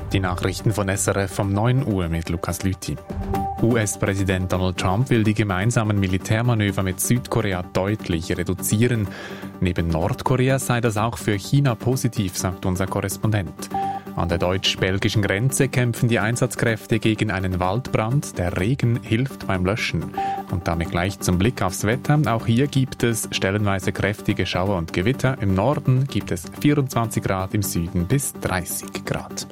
Die Nachrichten von SRF um 9 Uhr mit Lukas Lüthi. US-Präsident Donald Trump will die gemeinsamen Militärmanöver mit Südkorea deutlich reduzieren. Neben Nordkorea sei das auch für China positiv, sagt unser Korrespondent. An der deutsch-belgischen Grenze kämpfen die Einsatzkräfte gegen einen Waldbrand. Der Regen hilft beim Löschen. Und damit gleich zum Blick aufs Wetter. Auch hier gibt es stellenweise kräftige Schauer und Gewitter. Im Norden gibt es 24 Grad, im Süden bis 30 Grad.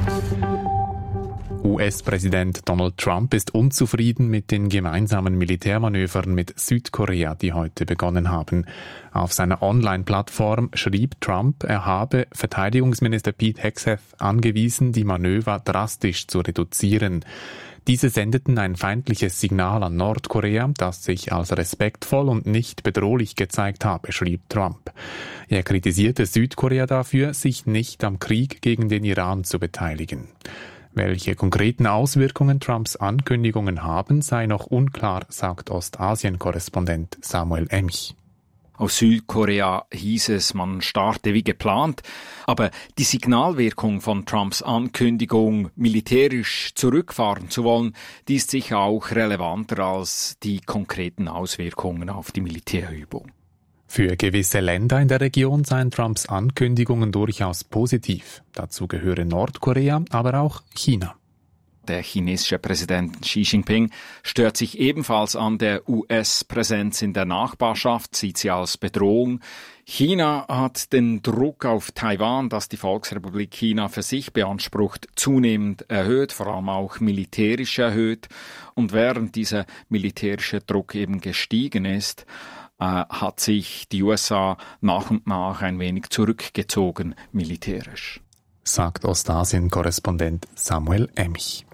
US-Präsident Donald Trump ist unzufrieden mit den gemeinsamen Militärmanövern mit Südkorea, die heute begonnen haben. Auf seiner Online-Plattform schrieb Trump, er habe Verteidigungsminister Pete Hegseth angewiesen, die Manöver drastisch zu reduzieren. Diese sendeten ein feindliches Signal an Nordkorea, das sich als respektvoll und nicht bedrohlich gezeigt habe, schrieb Trump. Er kritisierte Südkorea dafür, sich nicht am Krieg gegen den Iran zu beteiligen. Welche konkreten Auswirkungen Trumps Ankündigungen haben, sei noch unklar, sagt Ostasien-Korrespondent Samuel Emch. Aus Südkorea hieß es, man starte wie geplant, aber die Signalwirkung von Trumps Ankündigung, militärisch zurückfahren zu wollen, die ist sicher auch relevanter als die konkreten Auswirkungen auf die Militärübung. Für gewisse Länder in der Region seien Trumps Ankündigungen durchaus positiv. Dazu gehören Nordkorea, aber auch China. Der chinesische Präsident Xi Jinping stört sich ebenfalls an der US-Präsenz in der Nachbarschaft, sieht sie als Bedrohung. China hat den Druck auf Taiwan, das die Volksrepublik China für sich beansprucht, zunehmend erhöht, vor allem auch militärisch erhöht. Und während dieser militärische Druck eben gestiegen ist, hat sich die USA nach und nach ein wenig zurückgezogen militärisch. Sagt Ostasien-Korrespondent Samuel Emch.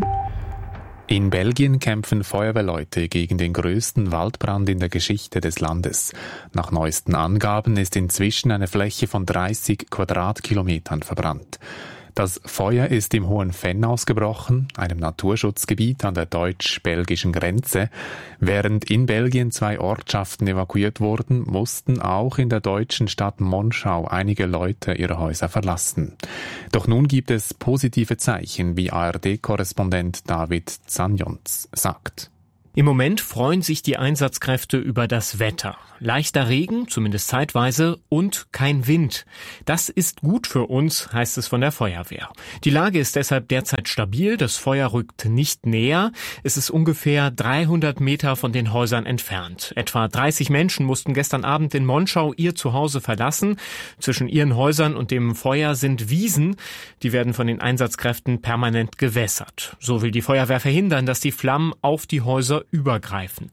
In Belgien kämpfen Feuerwehrleute gegen den größten Waldbrand in der Geschichte des Landes. Nach neuesten Angaben ist inzwischen eine Fläche von 30 Quadratkilometern verbrannt. Das Feuer ist im Hohen Venn ausgebrochen, einem Naturschutzgebiet an der deutsch-belgischen Grenze. Während in Belgien 2 Ortschaften evakuiert wurden, mussten auch in der deutschen Stadt Monschau einige Leute ihre Häuser verlassen. Doch nun gibt es positive Zeichen, wie ARD-Korrespondent David Zanjons sagt. Im Moment freuen sich die Einsatzkräfte über das Wetter. Leichter Regen, zumindest zeitweise, und kein Wind. Das ist gut für uns, heißt es von der Feuerwehr. Die Lage ist deshalb derzeit stabil, das Feuer rückt nicht näher. Es ist ungefähr 300 Meter von den Häusern entfernt. Etwa 30 Menschen mussten gestern Abend in Monschau ihr Zuhause verlassen. Zwischen ihren Häusern und dem Feuer sind Wiesen. Die werden von den Einsatzkräften permanent gewässert. So will die Feuerwehr verhindern, dass die Flammen auf die Häuser übergreifen.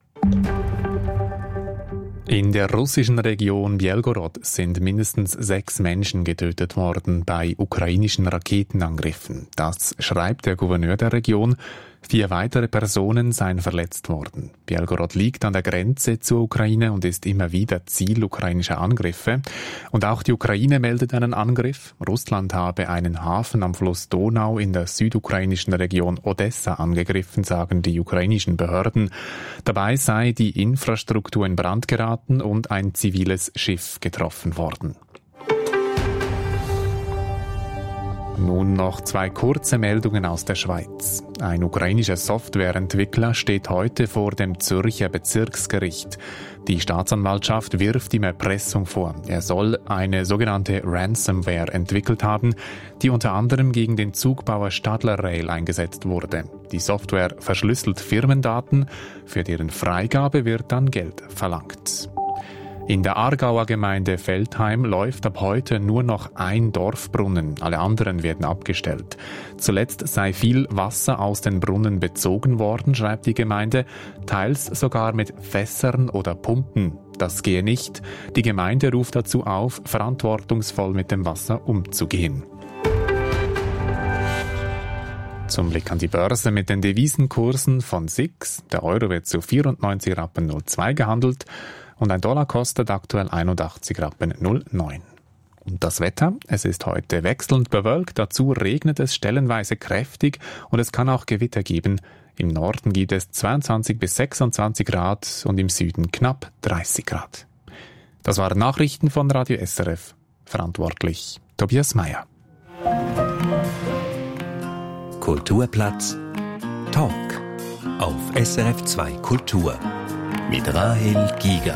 In der russischen Region Bjelgorod sind mindestens 6 Menschen getötet worden bei ukrainischen Raketenangriffen. Das schreibt der Gouverneur der Region. 4 weitere Personen seien verletzt worden. Bjelgorod liegt an der Grenze zur Ukraine und ist immer wieder Ziel ukrainischer Angriffe. Und auch die Ukraine meldet einen Angriff. Russland habe einen Hafen am Fluss Donau in der südukrainischen Region Odessa angegriffen, sagen die ukrainischen Behörden. Dabei sei die Infrastruktur in Brand geraten und ein ziviles Schiff getroffen worden. Nun noch 2 kurze Meldungen aus der Schweiz. Ein ukrainischer Softwareentwickler steht heute vor dem Zürcher Bezirksgericht. Die Staatsanwaltschaft wirft ihm Erpressung vor. Er soll eine sogenannte Ransomware entwickelt haben, die unter anderem gegen den Zugbauer Stadler Rail eingesetzt wurde. Die Software verschlüsselt Firmendaten, für deren Freigabe wird dann Geld verlangt. In der Aargauer Gemeinde Veltheim läuft ab heute nur noch ein Dorfbrunnen, alle anderen werden abgestellt. Zuletzt sei viel Wasser aus den Brunnen bezogen worden, schreibt die Gemeinde, teils sogar mit Fässern oder Pumpen. Das gehe nicht. Die Gemeinde ruft dazu auf, verantwortungsvoll mit dem Wasser umzugehen. Zum Blick an die Börse mit den Devisenkursen von SIX. Der Euro wird zu 94,02 Rappen gehandelt. Und ein Dollar kostet aktuell 81,09 Rappen. Und das Wetter? Es ist heute wechselnd bewölkt, dazu regnet es stellenweise kräftig und es kann auch Gewitter geben. Im Norden gibt es 22 bis 26 Grad und im Süden knapp 30 Grad. Das waren Nachrichten von Radio SRF. Verantwortlich Tobias Meyer. Kulturplatz Talk auf SRF 2 Kultur mit Rahel Giger.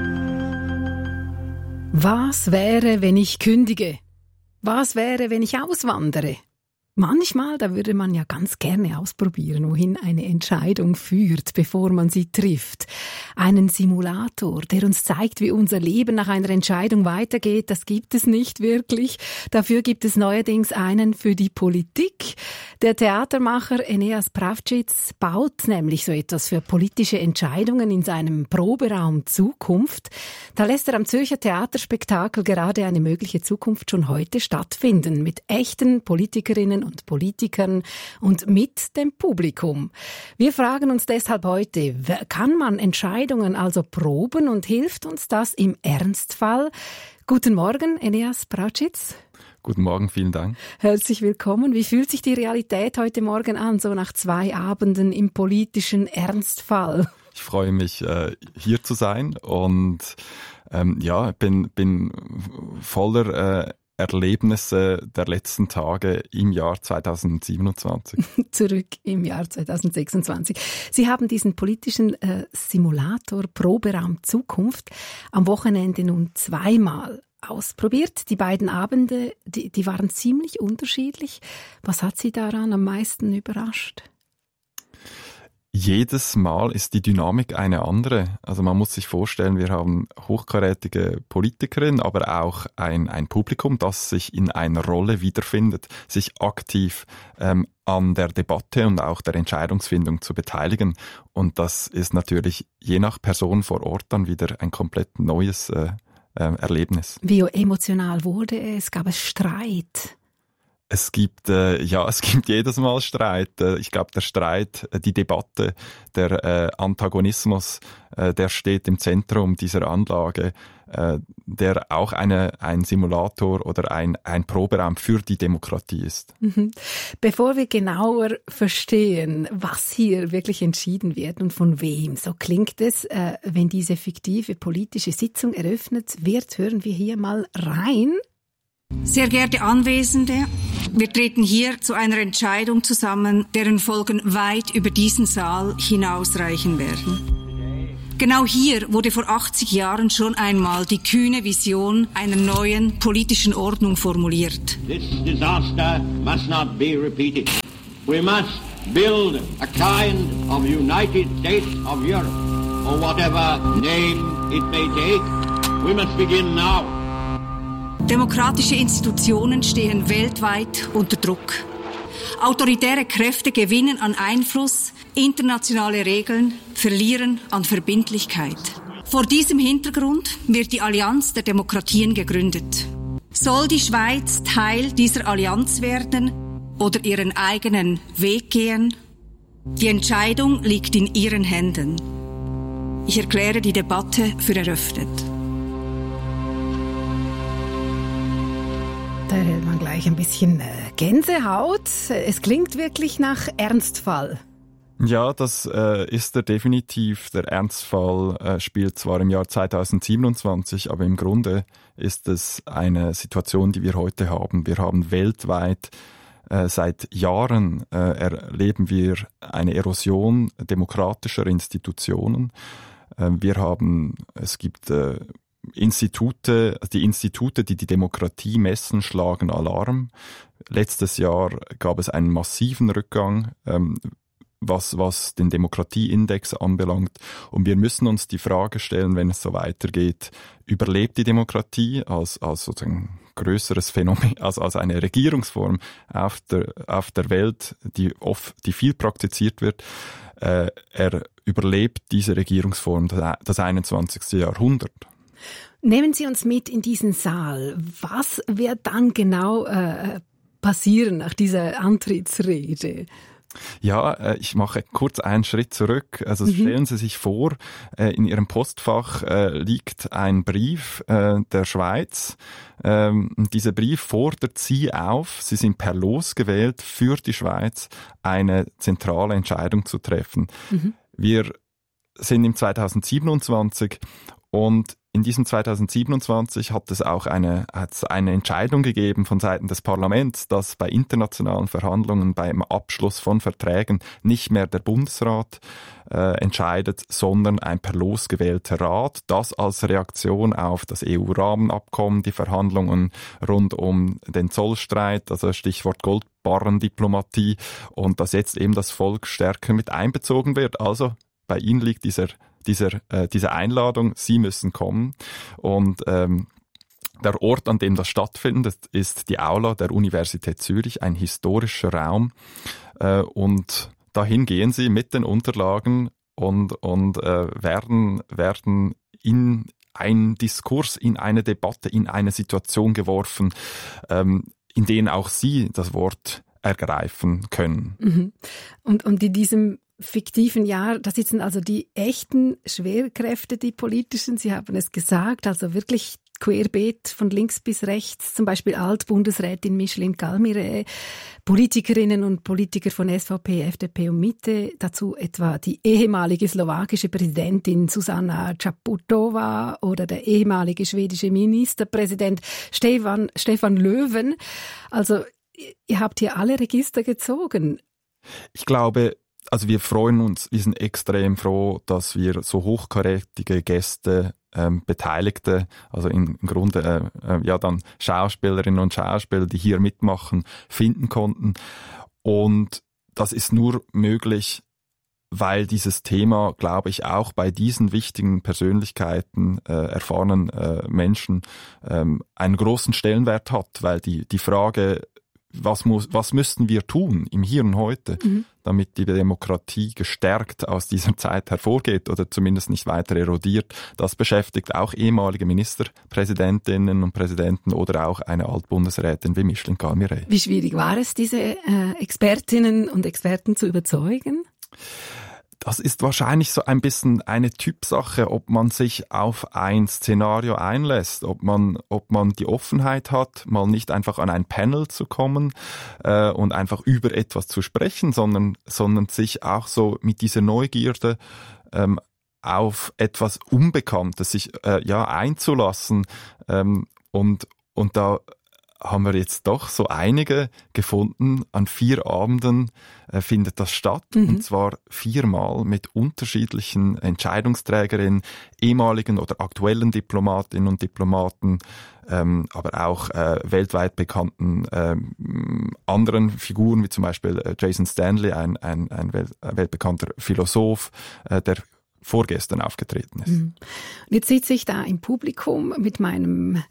Was wäre, wenn ich kündige? Was wäre, wenn ich auswandere? Manchmal, da würde man ja ganz gerne ausprobieren, wohin eine Entscheidung führt, bevor man sie trifft. Einen Simulator, der uns zeigt, wie unser Leben nach einer Entscheidung weitergeht, das gibt es nicht wirklich. Dafür gibt es neuerdings einen für die Politik. Der Theatermacher Eneas Pravcic baut nämlich so etwas für politische Entscheidungen in seinem Proberaum Zukunft. Da lässt er am Zürcher Theaterspektakel gerade eine mögliche Zukunft schon heute stattfinden, mit echten Politikerinnen und Politikern und mit dem Publikum. Wir fragen uns deshalb heute, kann man Entscheidungen also proben und hilft uns das im Ernstfall? Guten Morgen, Eneas Pravcic. Guten Morgen, vielen Dank. Herzlich willkommen. Wie fühlt sich die Realität heute Morgen an, so nach 2 Abenden im politischen Ernstfall? Ich freue mich, hier zu sein und bin voller Erlebnisse der letzten Tage im Jahr 2027. Zurück im Jahr 2026. Sie haben diesen politischen Simulator Proberaum Zukunft am Wochenende nun 2-mal ausprobiert. Die beiden Abende, die waren ziemlich unterschiedlich. Was hat Sie daran am meisten überrascht? Jedes Mal ist die Dynamik eine andere. Also man muss sich vorstellen, wir haben hochkarätige Politikerinnen, aber auch ein Publikum, das sich in einer Rolle wiederfindet, sich aktiv an der Debatte und auch der Entscheidungsfindung zu beteiligen. Und das ist natürlich je nach Person vor Ort dann wieder ein komplett neues Erlebnis. Wie emotional wurde es? Gab es Streit? Es gibt jedes Mal Streit. Ich glaube, der Streit, die Debatte, der Antagonismus, der steht im Zentrum dieser Anlage, der auch ein Simulator oder ein Proberaum für die Demokratie ist. Bevor wir genauer verstehen, was hier wirklich entschieden wird und von wem, so klingt es, wenn diese fiktive politische Sitzung eröffnet wird, hören wir hier mal rein. Sehr geehrte Anwesende, wir treten hier zu einer Entscheidung zusammen, deren Folgen weit über diesen Saal hinausreichen werden. Genau hier wurde vor 80 Jahren schon einmal die kühne Vision einer neuen politischen Ordnung formuliert. This disaster must not be repeated. We must build a kind of United States of Europe, or whatever name it may take. We must begin now. Demokratische Institutionen stehen weltweit unter Druck. Autoritäre Kräfte gewinnen an Einfluss, internationale Regeln verlieren an Verbindlichkeit. Vor diesem Hintergrund wird die Allianz der Demokratien gegründet. Soll die Schweiz Teil dieser Allianz werden oder ihren eigenen Weg gehen? Die Entscheidung liegt in Ihren Händen. Ich erkläre die Debatte für eröffnet. Da hält man gleich ein bisschen Gänsehaut. Es klingt wirklich nach Ernstfall. Ja, das ist er definitiv. Der Ernstfall spielt zwar im Jahr 2027, aber im Grunde ist es eine Situation, die wir heute haben. Wir haben weltweit seit Jahren erleben wir eine Erosion demokratischer Institutionen. Es gibt die Institute, die die Demokratie messen, schlagen Alarm. Letztes Jahr gab es einen massiven Rückgang, was den Demokratieindex anbelangt. Und wir müssen uns die Frage stellen, wenn es so weitergeht, überlebt die Demokratie als sozusagen größeres Phänomen, als eine Regierungsform auf der Welt, die viel praktiziert wird, überlebt diese Regierungsform das 21. Jahrhundert? Nehmen Sie uns mit in diesen Saal. Was wird dann genau passieren nach dieser Antrittsrede? Ja, ich mache kurz einen Schritt zurück. Also stellen Sie sich vor, in Ihrem Postfach liegt ein Brief der Schweiz. Dieser Brief fordert Sie auf, Sie sind per Los gewählt, für die Schweiz eine zentrale Entscheidung zu treffen. Wir sind im 2027 und in diesem 2027 hat es auch eine Entscheidung gegeben von Seiten des Parlaments, dass bei internationalen Verhandlungen, beim Abschluss von Verträgen nicht mehr der Bundesrat entscheidet, sondern ein per Los gewählter Rat. Das als Reaktion auf das EU-Rahmenabkommen, die Verhandlungen rund um den Zollstreit, also Stichwort Goldbarrendiplomatie, und dass jetzt eben das Volk stärker mit einbezogen wird. Also bei Ihnen liegt diese Einladung, Sie müssen kommen. Und der Ort, an dem das stattfindet, ist die Aula der Universität Zürich, ein historischer Raum. Und dahin gehen Sie mit den Unterlagen und werden in einen Diskurs, in eine Debatte, in eine Situation geworfen, in denen auch Sie das Wort ergreifen können. Mhm. Und in diesem fiktiven Jahr, da sitzen also die echten Schwerkräfte, die politischen, Sie haben es gesagt, also wirklich querbeet von links bis rechts, zum Beispiel Altbundesrätin Micheline Galmire, Politikerinnen und Politiker von SVP, FDP und Mitte, dazu etwa die ehemalige slowakische Präsidentin Zuzana Čaputová oder der ehemalige schwedische Ministerpräsident Stefan Löfven. Also ihr habt hier alle Register gezogen. Ich glaube, also wir sind extrem froh, dass wir so hochkarätige Gäste, Beteiligte, also im Grunde dann Schauspielerinnen und Schauspieler, die hier mitmachen, finden konnten. Und das ist nur möglich, weil dieses Thema, glaube ich, auch bei diesen wichtigen Persönlichkeiten, erfahrenen Menschen, einen großen Stellenwert hat, weil die Frage, was müssten wir tun im Hier und Heute, damit die Demokratie gestärkt aus dieser Zeit hervorgeht oder zumindest nicht weiter erodiert, das beschäftigt auch ehemalige Ministerpräsidentinnen und Präsidenten oder auch eine Altbundesrätin wie Micheline Galmire. Wie schwierig war es, diese Expertinnen und Experten zu überzeugen? Das ist wahrscheinlich so ein bisschen eine Typsache, ob man sich auf ein Szenario einlässt, ob man die Offenheit hat, mal nicht einfach an ein Panel zu kommen und einfach über etwas zu sprechen, sondern sich auch so mit dieser Neugierde auf etwas Unbekanntes sich einzulassen, und da haben wir jetzt doch so einige gefunden. An 4 Abenden findet das statt, und zwar 4-mal mit unterschiedlichen Entscheidungsträgerinnen, ehemaligen oder aktuellen Diplomatinnen und Diplomaten, aber auch weltweit bekannten anderen Figuren, wie zum Beispiel Jason Stanley, ein weltbekannter Philosoph, der vorgestern aufgetreten ist. Und jetzt sitze ich da im Publikum mit meinem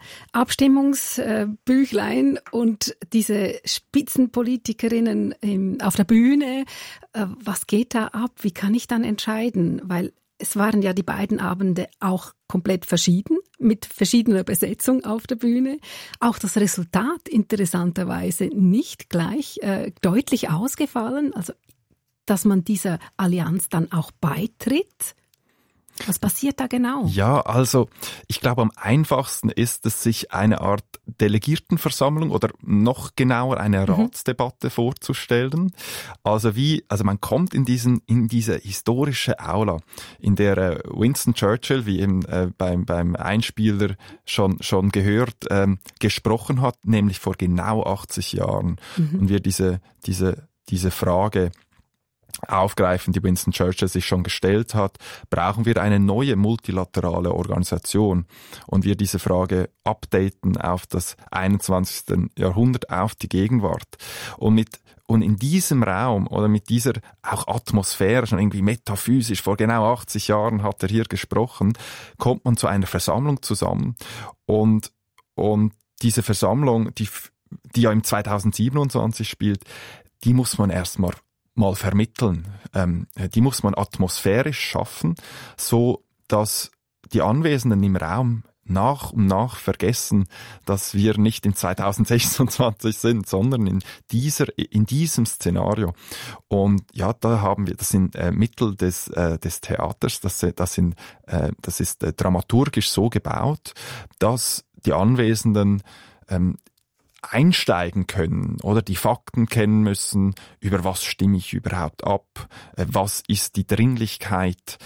Abstimmungsbüchlein und diese Spitzenpolitikerinnen auf der Bühne. Was geht da ab? Wie kann ich dann entscheiden? Weil es waren ja die beiden Abende auch komplett verschieden, mit verschiedener Besetzung auf der Bühne. Auch das Resultat interessanterweise nicht gleich deutlich ausgefallen. Also dass man dieser Allianz dann auch beitritt? Was passiert da genau? Ja, also ich glaube, am einfachsten ist es, sich eine Art Delegiertenversammlung oder noch genauer eine Ratsdebatte vorzustellen. Also man kommt in diese historische Aula, in der Winston Churchill, wie eben beim Einspieler schon gehört, gesprochen hat, nämlich vor genau 80 Jahren. Und wir diese Frage aufgreifen, die Winston Churchill sich schon gestellt hat, brauchen wir eine neue multilaterale Organisation, und wir diese Frage updaten auf das 21. Jahrhundert, auf die Gegenwart. Und in diesem Raum oder mit dieser auch Atmosphäre, schon irgendwie metaphysisch, vor genau 80 Jahren hat er hier gesprochen, kommt man zu einer Versammlung zusammen, und diese Versammlung, die ja im 2027 spielt, die muss man erstmal vermitteln. Die muss man atmosphärisch schaffen, so dass die Anwesenden im Raum nach und nach vergessen, dass wir nicht im 2026 sind, sondern in diesem Szenario. Und ja, da haben wir, das sind Mittel des Theaters, das ist dramaturgisch so gebaut, dass die Anwesenden einsteigen können oder die Fakten kennen müssen, über was stimme ich überhaupt ab, was ist die Dringlichkeit,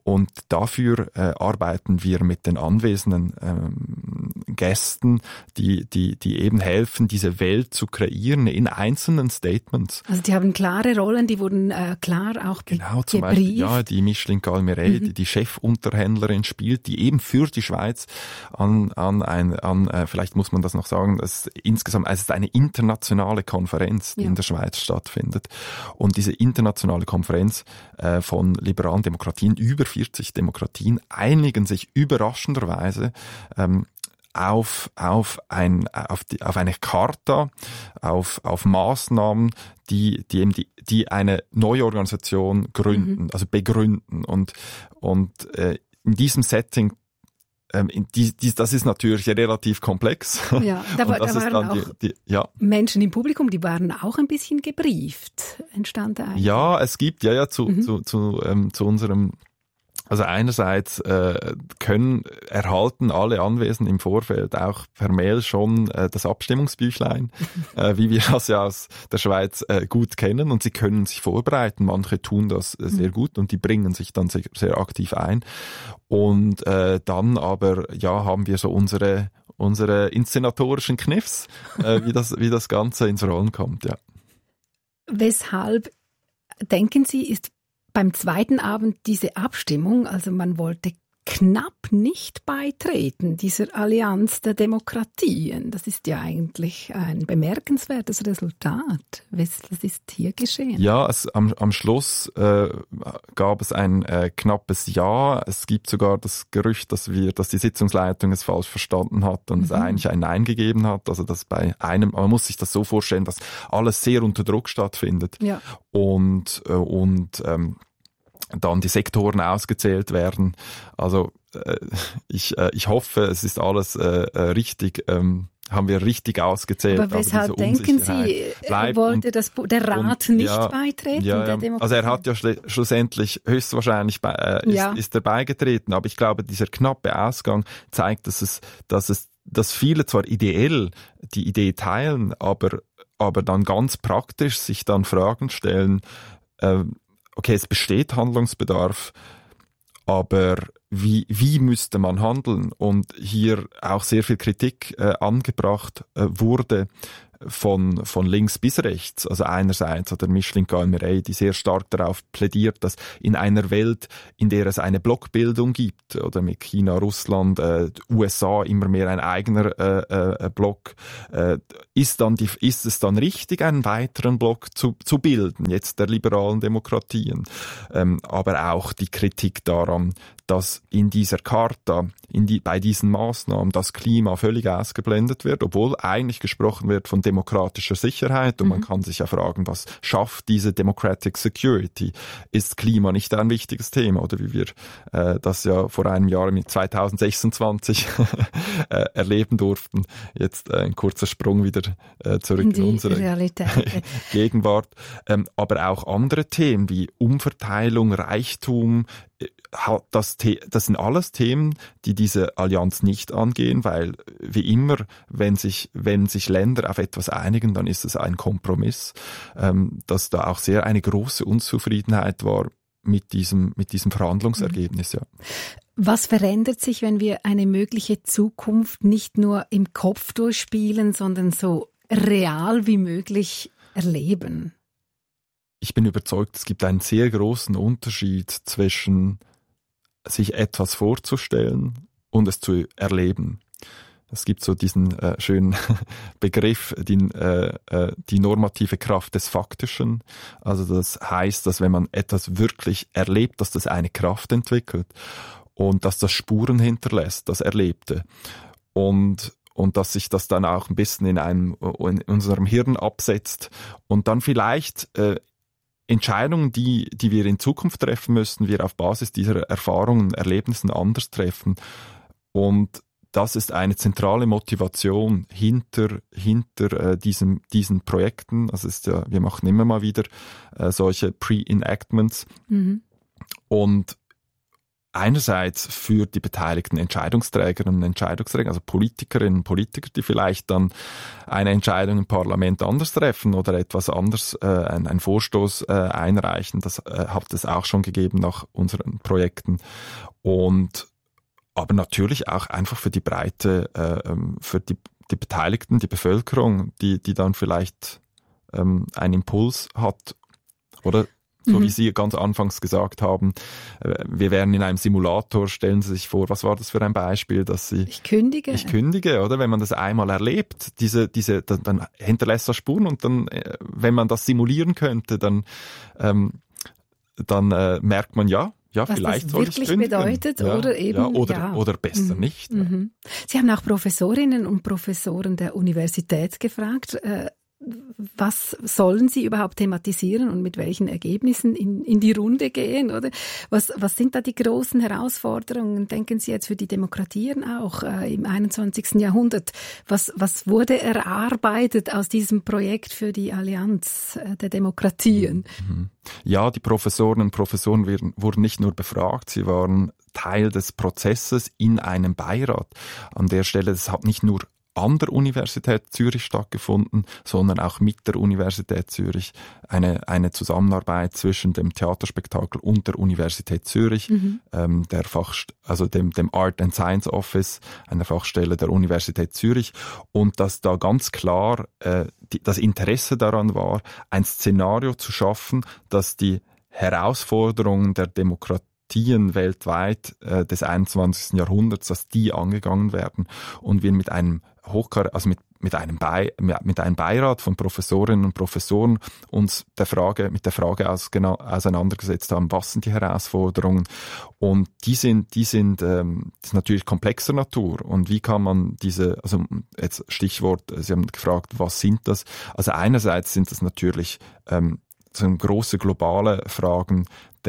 Und dafür arbeiten wir mit den anwesenden Gästen, die eben helfen, diese Welt zu kreieren in einzelnen Statements. Also die haben klare Rollen, die wurden klar auch genau, zum Beispiel, ja, die Micheline Galmiret, die Chefunterhändlerin spielt, die eben für die Schweiz vielleicht muss man das noch sagen, es ist eine internationale Konferenz, die in der Schweiz stattfindet. Und diese internationale Konferenz von liberalen Demokratien, über 40 Demokratien, einigen sich überraschenderweise auf eine Charta, auf Maßnahmen, die eine neue Organisation gründen, also begründen. Und in diesem Setting, das ist natürlich relativ komplex. Ja, da waren auch Menschen im Publikum, die waren auch ein bisschen gebrieft, entstand eigentlich. Ja, es gibt zu unserem. Also einerseits erhalten alle Anwesenden im Vorfeld auch per Mail schon das Abstimmungsbüchlein, wie wir das ja aus der Schweiz gut kennen, und sie können sich vorbereiten. Manche tun das sehr gut und die bringen sich dann sehr, sehr aktiv ein. Und dann aber haben wir so unsere inszenatorischen Kniffs, wie das Ganze ins Rollen kommt. Ja. Weshalb denken Sie, ist beim zweiten Abend diese Abstimmung, also man wollte knapp nicht beitreten, dieser Allianz der Demokratien. Das ist ja eigentlich ein bemerkenswertes Resultat. Was ist hier geschehen? Ja, am Schluss gab es ein knappes Ja. Es gibt sogar das Gerücht, dass die Sitzungsleitung es falsch verstanden hat und es eigentlich ein Nein gegeben hat. Also dass man muss sich das so vorstellen, dass alles sehr unter Druck stattfindet. Ja. Und dann die Sektoren ausgezählt werden. Also ich hoffe, es ist alles richtig, haben wir richtig ausgezählt. Aber weshalb denken Sie, wollte der Rat nicht beitreten? Der Demokratie? Also er hat ja schlussendlich höchstwahrscheinlich ist er beigetreten, aber ich glaube, dieser knappe Ausgang zeigt, dass viele zwar ideell die Idee teilen, aber dann ganz praktisch sich dann Fragen stellen, okay, es besteht Handlungsbedarf, aber wie müsste man handeln? Und hier auch sehr viel Kritik angebracht wurde von links bis rechts. Also einerseits hat der Micheline Galmiret, die sehr stark darauf plädiert, dass in einer Welt, in der es eine Blockbildung gibt, oder mit China, Russland, USA immer mehr ein eigener Block, ist es dann richtig, einen weiteren Block zu bilden, jetzt der liberalen Demokratien. Aber auch die Kritik daran, dass in dieser Charta, bei diesen Maßnahmen das Klima völlig ausgeblendet wird, obwohl eigentlich gesprochen wird von demokratischer Sicherheit. Und man kann sich ja fragen, was schafft diese Democratic Security? Ist Klima nicht ein wichtiges Thema? Oder wie wir das ja vor einem Jahr mit 2026 erleben durften. Jetzt ein kurzer Sprung wieder zurück in unsere Realität. Gegenwart. Aber auch andere Themen wie Umverteilung, Reichtum, das sind alles Themen, die diese Allianz nicht angehen, weil wie immer, wenn sich Länder auf etwas einigen, dann ist es ein Kompromiss, dass da auch sehr eine große Unzufriedenheit war mit diesem Verhandlungsergebnis. Ja. Was verändert sich, wenn wir eine mögliche Zukunft nicht nur im Kopf durchspielen, sondern so real wie möglich erleben? Ich bin überzeugt, es gibt einen sehr großen Unterschied zwischen sich etwas vorzustellen und es zu erleben. Es gibt so diesen schönen Begriff, die normative Kraft des Faktischen. Also das heißt, dass wenn man etwas wirklich erlebt, dass das eine Kraft entwickelt und dass das Spuren hinterlässt, das Erlebte. Und dass sich das dann auch ein bisschen in unserem Hirn absetzt und dann vielleicht Entscheidungen, die wir in Zukunft treffen müssen, wir auf Basis dieser Erfahrungen, Erlebnissen anders treffen. Und das ist eine zentrale Motivation hinter diesen Projekten. Also wir machen immer mal wieder solche Pre-Enactments. Und einerseits für die beteiligten Entscheidungsträgerinnen und Entscheidungsträger, also Politikerinnen und Politiker, die vielleicht dann eine Entscheidung im Parlament anders treffen oder etwas anders, einen Vorstoß einreichen. Das hat es auch schon gegeben nach unseren Projekten. Aber natürlich auch einfach für die Breite, für die Beteiligten, die Bevölkerung, die dann vielleicht einen Impuls hat, oder? So wie Sie ganz anfangs gesagt haben, wir wären in einem Simulator, stellen Sie sich vor, was war das für ein Beispiel, dass Sie... Ich kündige, oder? Wenn man das einmal erlebt, dann hinterlässt das Spuren und dann, wenn man das simulieren könnte, dann merkt man, was vielleicht soll ich kündigen. Bedeutet, oder eben, oder besser nicht. Mhm. Sie haben auch Professorinnen und Professoren der Universität gefragt, was sollen Sie überhaupt thematisieren und mit welchen Ergebnissen in die Runde gehen, oder? Was sind da die großen Herausforderungen? Denken Sie jetzt für die Demokratien auch im 21. Jahrhundert? Was wurde erarbeitet aus diesem Projekt für die Allianz der Demokratien? Ja, die Professoren und Professoren wurden nicht nur befragt, sie waren Teil des Prozesses in einem Beirat. An der Stelle, das hat nicht nur an der Universität Zürich stattgefunden, sondern auch mit der Universität Zürich eine Zusammenarbeit zwischen dem Theaterspektakel und der Universität Zürich, dem Art and Science Office, einer Fachstelle der Universität Zürich, und dass da ganz klar das Interesse daran war, ein Szenario zu schaffen, dass die Herausforderungen der Demokratien weltweit des 21. Jahrhunderts, dass die angegangen werden und wir mit einem mit einem Beirat von Professorinnen und Professoren uns mit der Frage auseinandergesetzt haben, was sind die Herausforderungen, und die sind natürlich komplexer Natur, und wie kann man jetzt Stichwort, Sie haben gefragt, was sind das? Also einerseits sind das natürlich so große globale Fragen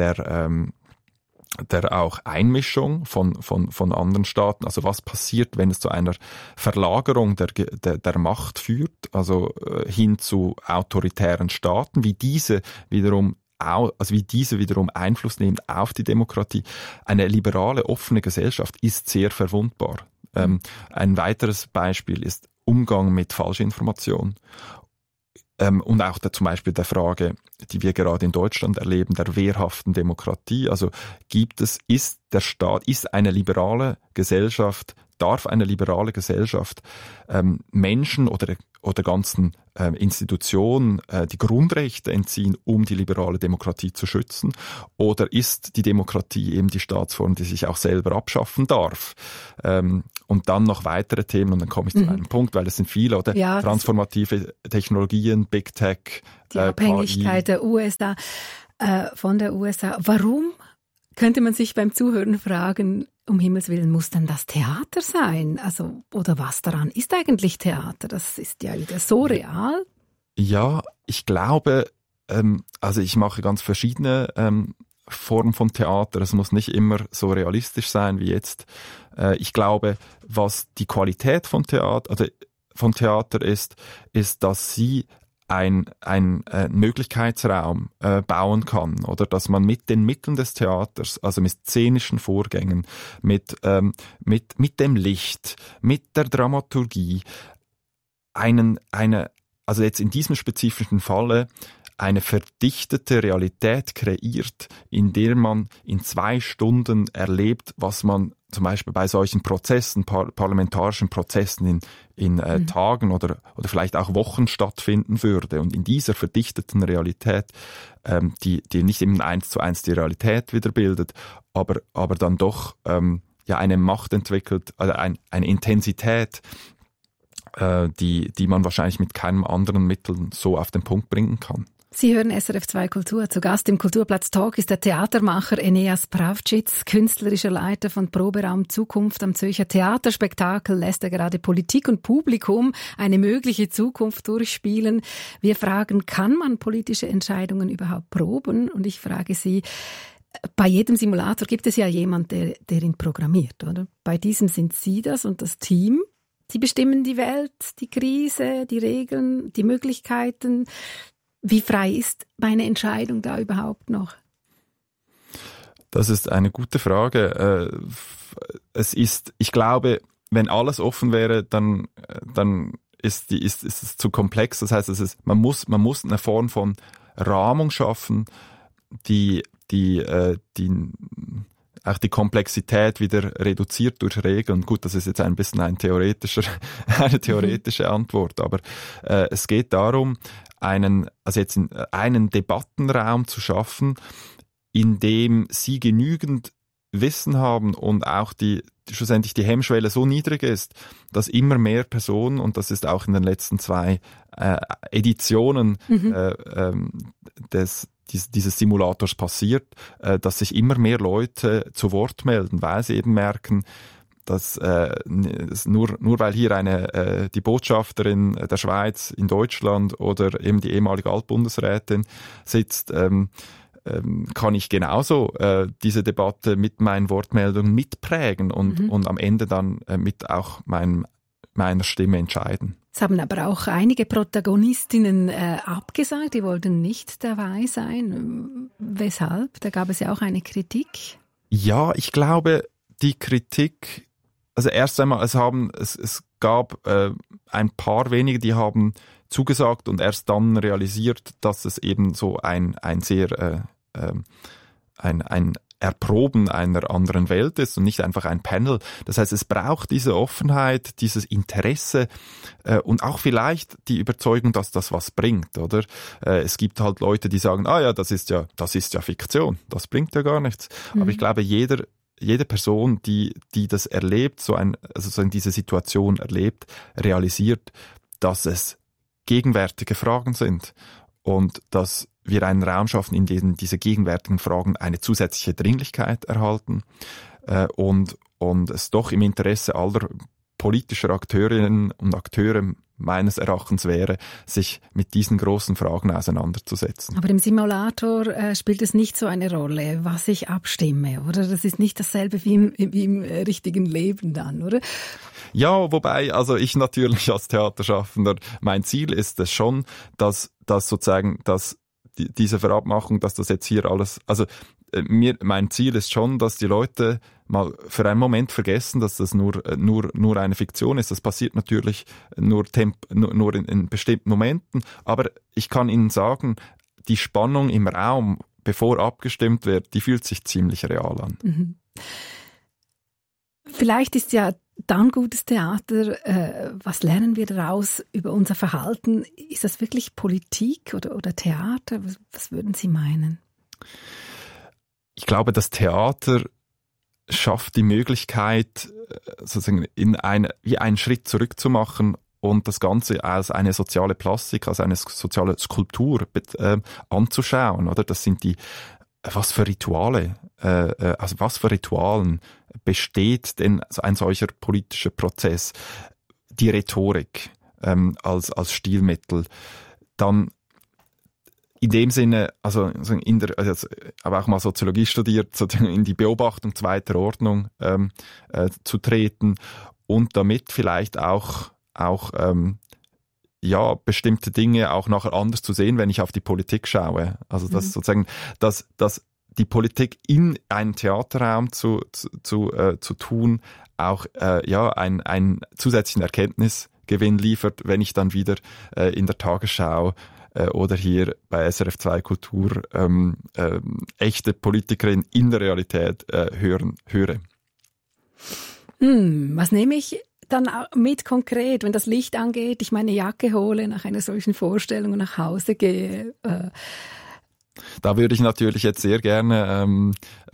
der auch Einmischung von anderen Staaten. Also was passiert, wenn es zu einer Verlagerung der Macht führt, also hin zu autoritären Staaten, wie diese wiederum Einfluss nehmen auf die Demokratie. Eine liberale, offene Gesellschaft ist sehr verwundbar. Ein weiteres Beispiel ist Umgang mit Falschinformation. Und auch zum Beispiel der Frage, die wir gerade in Deutschland erleben, der wehrhaften Demokratie. Also darf eine liberale Gesellschaft Menschen oder ganzen Institutionen die Grundrechte entziehen, um die liberale Demokratie zu schützen? Oder ist die Demokratie eben die Staatsform, die sich auch selber abschaffen darf? Und dann noch weitere Themen, und dann komme ich zu einem Punkt, weil es sind viele, oder? Ja, transformative Technologien, Big Tech, die Abhängigkeit der USA, von der USA. Warum, könnte man sich beim Zuhören fragen, um Himmels Willen, muss dann das Theater sein? Also, oder was daran ist eigentlich Theater? Das ist ja wieder so real. Ja, ich glaube, ich mache ganz verschiedene Formen von Theater. Es muss nicht immer so realistisch sein wie jetzt. Ich glaube, was die Qualität von Theater ist, dass sie ein Möglichkeitsraum bauen kann, oder dass man mit den Mitteln des Theaters, also mit szenischen Vorgängen, mit dem Licht, mit der Dramaturgie, also jetzt in diesem spezifischen Falle eine verdichtete Realität kreiert, in der man in 2 Stunden erlebt, was man zum Beispiel bei solchen Prozessen, parlamentarischen Prozessen in Tagen oder vielleicht auch Wochen stattfinden würde. Und in dieser verdichteten Realität, die nicht eben 1:1 die Realität wiederbildet, aber dann doch eine Macht entwickelt, also eine Intensität, die man wahrscheinlich mit keinem anderen Mittel so auf den Punkt bringen kann. Sie hören SRF 2 Kultur. Zu Gast im Kulturplatz Talk ist der Theatermacher Eneas Pravcic, künstlerischer Leiter von Proberaum Zukunft am Zürcher Theaterspektakel, lässt er gerade Politik und Publikum eine mögliche Zukunft durchspielen. Wir fragen, kann man politische Entscheidungen überhaupt proben? Und ich frage Sie, bei jedem Simulator gibt es ja jemand, der ihn programmiert, oder? Bei diesem sind Sie das und das Team. Sie bestimmen die Welt, die Krise, die Regeln, die Möglichkeiten. Wie frei ist meine Entscheidung da überhaupt noch? Das ist eine gute Frage. Ich glaube, wenn alles offen wäre, dann ist es zu komplex. Das heißt, man muss eine Form von Rahmung schaffen, die auch die Komplexität wieder reduziert durch Regeln. Gut, das ist jetzt ein bisschen eine theoretische Antwort, aber es geht darum, einen Debattenraum zu schaffen, in dem Sie genügend Wissen haben und auch schlussendlich die Hemmschwelle so niedrig ist, dass immer mehr Personen, und das ist auch in den letzten 2 Editionen dieses Simulators passiert, dass sich immer mehr Leute zu Wort melden, weil sie eben merken, dass nur weil hier die Botschafterin der Schweiz in Deutschland oder eben die ehemalige Altbundesrätin sitzt, kann ich genauso diese Debatte mit meinen Wortmeldungen mitprägen und am Ende dann mit auch meiner Stimme entscheiden. Es haben aber auch einige Protagonistinnen abgesagt, die wollten nicht dabei sein. Weshalb? Da gab es ja auch eine Kritik. Ja, ich glaube, die Kritik, also erst einmal, es gab ein paar wenige, die haben zugesagt und erst dann realisiert, dass es eben so ein Erproben einer anderen Welt ist und nicht einfach ein Panel. Das heißt, es braucht diese Offenheit, dieses Interesse und auch vielleicht die Überzeugung, dass das was bringt, oder? Es gibt halt Leute, die sagen, das ist ja Fiktion, das bringt ja gar nichts. Aber ich glaube, jede Person, die das erlebt, so in diese Situation erlebt, realisiert, dass es gegenwärtige Fragen sind und dass wir einen Raum schaffen, in dem diese gegenwärtigen Fragen eine zusätzliche Dringlichkeit erhalten und es doch im Interesse aller politischer Akteurinnen und Akteure meines Erachtens wäre, sich mit diesen großen Fragen auseinanderzusetzen. Aber im Simulator spielt es nicht so eine Rolle, was ich abstimme, oder? Das ist nicht dasselbe wie im richtigen Leben dann, oder? Ja, wobei, also ich natürlich als Theaterschaffender, mein Ziel ist es schon, dass diese Verabmachung, dass das jetzt hier alles, also mein Ziel ist schon, dass die Leute mal für einen Moment vergessen, dass das nur eine Fiktion ist. Das passiert natürlich nur in bestimmten Momenten, aber ich kann Ihnen sagen, die Spannung im Raum, bevor abgestimmt wird, die fühlt sich ziemlich real an. Mhm. Vielleicht ist ja dann gutes Theater, was lernen wir daraus über unser Verhalten? Ist das wirklich Politik oder Theater? Was würden Sie meinen? Ich glaube, das Theater schafft die Möglichkeit, sozusagen wie einen Schritt zurück zu machen und das Ganze als eine soziale Plastik, als eine soziale Skulptur anzuschauen, oder? Das sind was für Ritualen besteht denn ein solcher politischer Prozess? Die Rhetorik als Stilmittel, dann in dem Sinne, aber auch mal Soziologie studiert, sozusagen in die Beobachtung zweiter Ordnung zu treten und damit vielleicht auch bestimmte Dinge auch nachher anders zu sehen, wenn ich auf die Politik schaue. Also dass sozusagen, dass die Politik in einen Theaterraum zu tun, auch einen zusätzlichen Erkenntnisgewinn liefert, wenn ich dann wieder in der Tagesschau oder hier bei SRF 2 Kultur echte Politikerinnen in der Realität höre. Was nehme ich dann mit konkret, wenn das Licht angeht, ich meine Jacke hole, nach einer solchen Vorstellung und nach Hause gehe? Da würde ich natürlich jetzt sehr gerne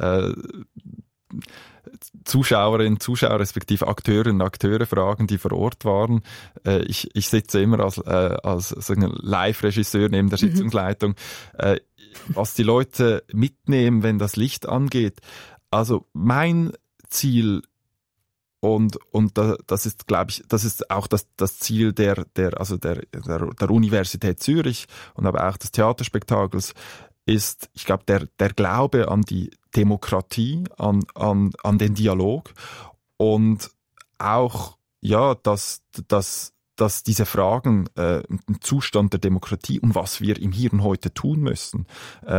Zuschauerinnen, Zuschauer respektive Akteurinnen und Akteure fragen, die vor Ort waren. Ich sitze immer als Live-Regisseur neben der Sitzungsleitung. Was die Leute mitnehmen, wenn das Licht angeht. Also mein Ziel und das ist, glaube ich, das ist auch das Ziel der Universität Zürich und aber auch des Theaterspektakels ist, ich glaube, der Glaube an die Demokratie, an den Dialog und auch, dass diese Fragen, den Zustand der Demokratie und was wir im Hier und Heute tun müssen,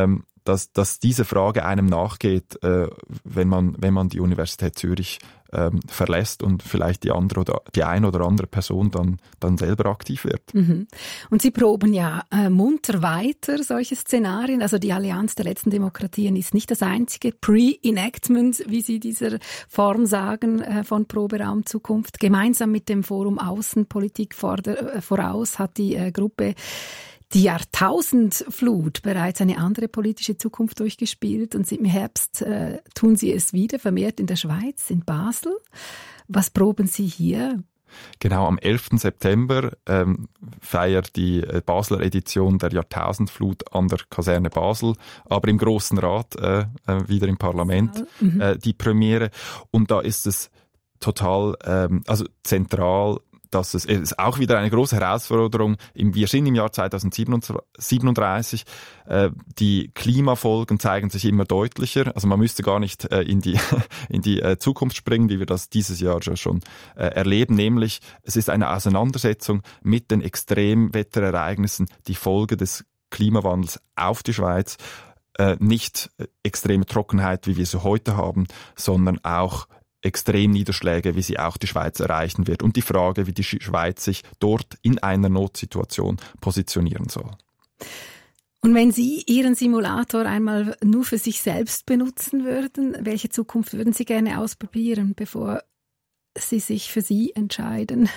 dass diese Frage einem nachgeht, wenn man die Universität Zürich verlässt und vielleicht die eine oder andere Person dann selber aktiv wird. Mhm. Und Sie proben ja munter weiter solche Szenarien. Also die Allianz der letzten Demokratien ist nicht das einzige Pre-Enactment, wie Sie dieser Form sagen, von Proberaum Zukunft. Gemeinsam mit dem Forum Außenpolitik voraus hat die Gruppe die Jahrtausendflut bereits eine andere politische Zukunft durchgespielt und im Herbst tun Sie es wieder, vermehrt in der Schweiz, in Basel. Was proben Sie hier? Genau, am 11. September feiert die Basler Edition der Jahrtausendflut an der Kaserne Basel, aber im Grossen Rat, wieder im Parlament, die Premiere. Und da ist es total, zentral, dass es ist auch wieder eine große Herausforderung. Wir sind im Jahr 2037. Die Klimafolgen zeigen sich immer deutlicher. Also man müsste gar nicht in die Zukunft springen, wie wir das dieses Jahr schon erleben. Nämlich, es ist eine Auseinandersetzung mit den Extremwetterereignissen, die Folge des Klimawandels auf die Schweiz. Nicht extreme Trockenheit, wie wir sie heute haben, sondern auch Extremniederschläge, wie sie auch die Schweiz erreichen wird und die Frage, wie die Schweiz sich dort in einer Notsituation positionieren soll. Und wenn Sie Ihren Simulator einmal nur für sich selbst benutzen würden, welche Zukunft würden Sie gerne ausprobieren, bevor Sie sich für Sie entscheiden?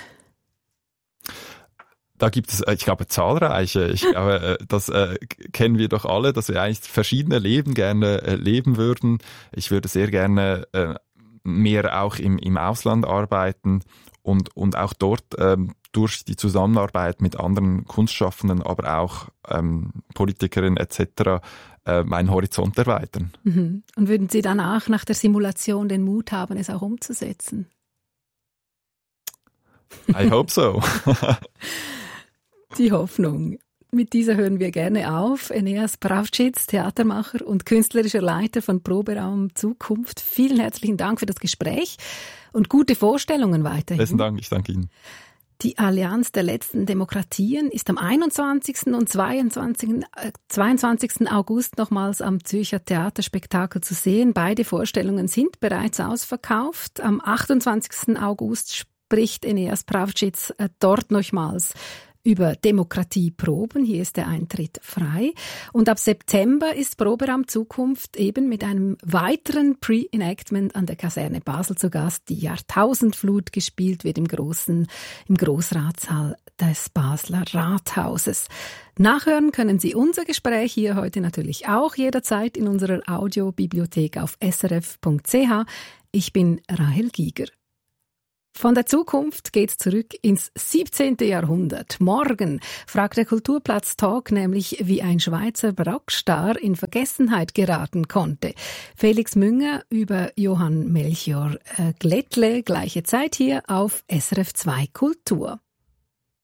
Da gibt es, ich glaube, zahlreiche. Ich glaube, das kennen wir doch alle, dass wir eigentlich verschiedene Leben gerne leben würden. Ich würde sehr gerne mehr auch im Ausland arbeiten und auch dort durch die Zusammenarbeit mit anderen Kunstschaffenden, aber auch Politikerinnen etc. Meinen Horizont erweitern. Mhm. Und würden Sie danach nach der Simulation den Mut haben, es auch umzusetzen? I hope so. Die Hoffnung. Mit dieser hören wir gerne auf. Eneas Pravcic, Theatermacher und künstlerischer Leiter von Proberaum Zukunft. Vielen herzlichen Dank für das Gespräch und gute Vorstellungen weiterhin. Besten Dank, ich danke Ihnen. Die Allianz der letzten Demokratien ist am 21. und 22. August nochmals am Zürcher Theaterspektakel zu sehen. Beide Vorstellungen sind bereits ausverkauft. Am 28. August spricht Eneas Pravcic dort nochmals über Demokratieproben. Hier ist der Eintritt frei. Und ab September ist Proberaum Zukunft eben mit einem weiteren Pre-Enactment an der Kaserne Basel zu Gast. Die Jahrtausendflut gespielt wird im Grossratssaal des Basler Rathauses. Nachhören können Sie unser Gespräch hier heute natürlich auch jederzeit in unserer Audiobibliothek auf srf.ch. Ich bin Rahel Giger. Von der Zukunft geht's zurück ins 17. Jahrhundert. Morgen fragt der Kulturplatz Talk nämlich, wie ein Schweizer Barockstar in Vergessenheit geraten konnte. Felix Münger über Johann Melchior Glättle, gleiche Zeit hier auf SRF 2 Kultur.